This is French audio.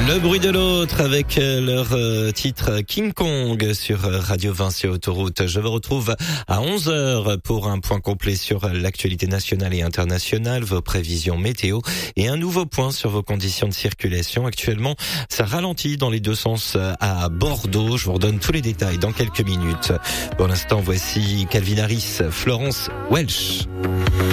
Le bruit de l'autre avec leur titre King Kong sur Radio Vinci Autoroute. Je vous retrouve à 11h pour un point complet sur l'actualité nationale et internationale, vos prévisions météo et un nouveau point sur vos conditions de circulation. Actuellement, ça ralentit dans les deux sens à Bordeaux. Je vous redonne tous les détails dans quelques minutes. Pour l'instant, voici Calvin Harris, Florence Welch.